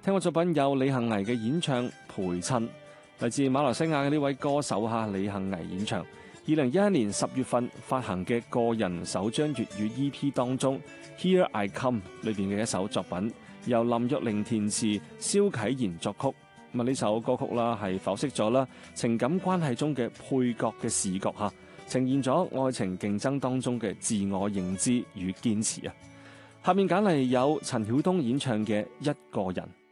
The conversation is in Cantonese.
聽過作品有李幸倪嘅演唱《陪襯》，嚟自馬來西亞嘅呢位歌手李幸倪演唱。2011年10月份發行嘅個人首張粵語 EP 當中《Here I Come》裏邊嘅一首作品，由林若寧填詞，蕭啟賢作曲。咁呢首歌曲啦係剖析咗啦情感關係中嘅配角嘅視角嚇，呈現咗愛情競爭當中嘅自我認知與堅持啊。下面揀嚟有陳曉東演唱嘅《一個人》。